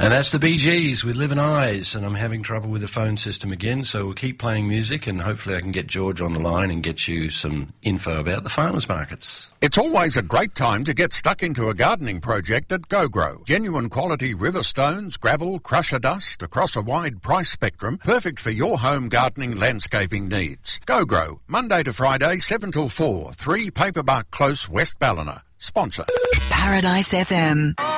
And that's the Bee Gees with Live and Eyes, and I'm having trouble with the phone system again, so we'll keep playing music, and hopefully I can get George on the line and get you some info about the farmers markets. It's always a great time to get stuck into a gardening project at GoGrow. Genuine quality river stones, gravel, crusher dust across a wide price spectrum, perfect for your home gardening landscaping needs. GoGrow, Monday to Friday, 7 till 4, 3 Paperbark Close, West Ballina. Sponsor. Paradise FM.